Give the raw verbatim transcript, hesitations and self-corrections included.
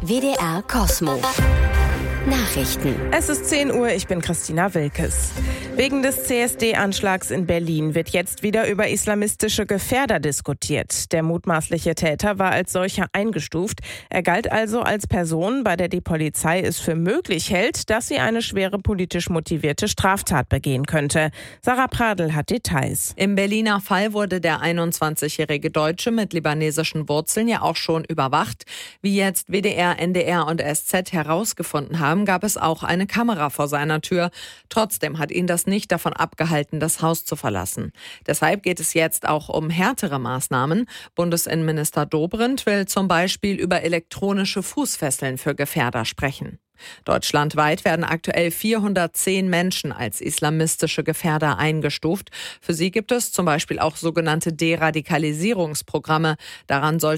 W D R Kosmo. Nachrichten. Es ist zehn Uhr, ich bin Christina Wilkes. Wegen des C S D-Anschlags in Berlin wird jetzt wieder über islamistische Gefährder diskutiert. Der mutmaßliche Täter war als solcher eingestuft. Er galt also als Person, bei der die Polizei es für möglich hält, dass sie eine schwere politisch motivierte Straftat begehen könnte. Sarah Pradl hat Details. Im Berliner Fall wurde der einundzwanzigjährige Deutsche mit libanesischen Wurzeln ja auch schon überwacht. Wie jetzt W D R, N D R und S Z herausgefunden haben, gab es auch eine Kamera vor seiner Tür. Trotzdem hat ihn das nicht davon abgehalten, das Haus zu verlassen. Deshalb geht es jetzt auch um härtere Maßnahmen. Bundesinnenminister Dobrindt will zum Beispiel über elektronische Fußfesseln für Gefährder sprechen. Deutschlandweit werden aktuell vierhundertzehn Menschen als islamistische Gefährder eingestuft. Für sie gibt es zum Beispiel auch sogenannte Deradikalisierungsprogramme. Daran soll